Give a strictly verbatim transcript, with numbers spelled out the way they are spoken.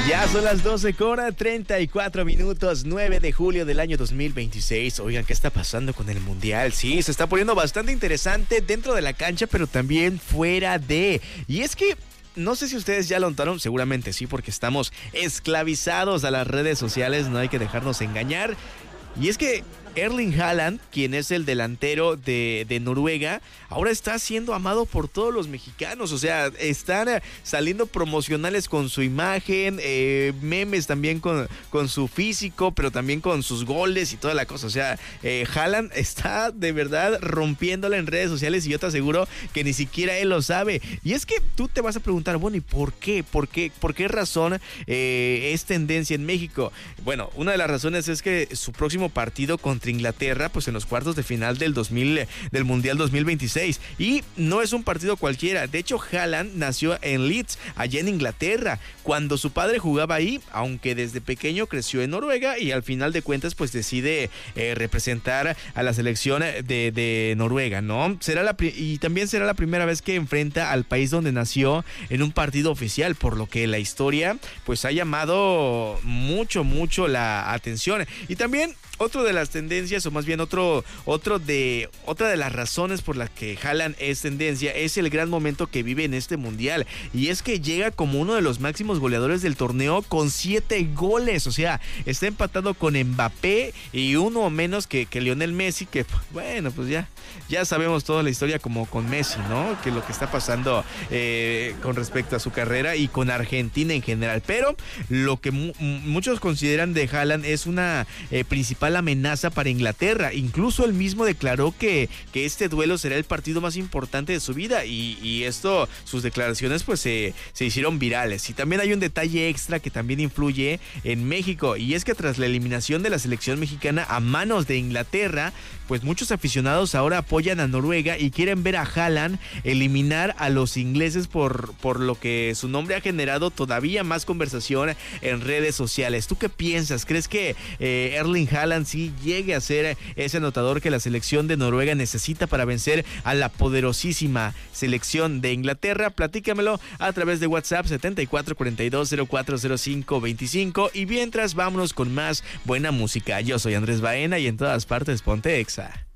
Ya son las doce con treinta y cuatro minutos, nueve de julio del año dos mil veintiséis. Oigan, ¿qué está pasando con el Mundial? Sí, se está poniendo bastante interesante dentro de la cancha, pero también fuera de. Y es que no sé si ustedes ya lo notaron, seguramente sí, porque estamos esclavizados a las redes sociales, no hay que dejarnos engañar. Y es que Erling Haaland, quien es el delantero de, de Noruega, ahora está siendo amado por todos los mexicanos. O sea, están saliendo promocionales con su imagen, eh, memes también con, con su físico, pero también con sus goles y toda la cosa. O sea, eh, Haaland está de verdad rompiéndola en redes sociales y yo te aseguro que ni siquiera él lo sabe. Y es que tú te vas a preguntar, bueno, ¿y por qué? ¿Por qué, por qué razón eh, es tendencia en México? Bueno, una de las razones es que su próximo partido contra Inglaterra, pues en los cuartos de final del dos mil del Mundial dos mil veintiséis, y no es un partido cualquiera. De hecho, Haaland nació en Leeds, allá en Inglaterra, cuando su padre jugaba ahí, aunque desde pequeño creció en Noruega y al final de cuentas pues decide eh, representar a la selección de, de Noruega, ¿no? Será la y también será la primera vez que enfrenta al país donde nació en un partido oficial, por lo que la historia pues ha llamado mucho, mucho la atención. Y también otro de las tendencias, o más bien otro, otro de, otra de las razones por las que Haaland es tendencia, es el gran momento que vive en este mundial. Y es que llega como uno de los máximos goleadores del torneo con siete goles. O sea, está empatado con Mbappé y uno menos que, que Lionel Messi, que bueno, pues ya, ya sabemos toda la historia como con Messi, ¿no? Que lo que está pasando eh, con respecto a su carrera y con Argentina en general. Pero lo que mu- muchos consideran de Haaland es una eh, principal amenaza para Inglaterra. Incluso él mismo declaró que, que este duelo será el partido más importante de su vida y, y esto, sus declaraciones pues se, se hicieron virales. Y también hay un detalle extra que también influye en México, y es que tras la eliminación de la selección mexicana a manos de Inglaterra, pues muchos aficionados ahora apoyan a Noruega y quieren ver a Haaland eliminar a los ingleses, por, por lo que su nombre ha generado todavía más conversación en redes sociales. ¿Tú qué piensas? ¿Crees que eh, Erling Haaland sí llegue a ser ese anotador que la selección de Noruega necesita para vencer a la poderosísima selección de Inglaterra? Platícamelo a través de WhatsApp setenta y cuatro cuarenta y dos cero cuatro cero cinco veinticinco, y mientras vámonos con más buena música. Yo soy Andrés Baena y en todas partes ponte Exa.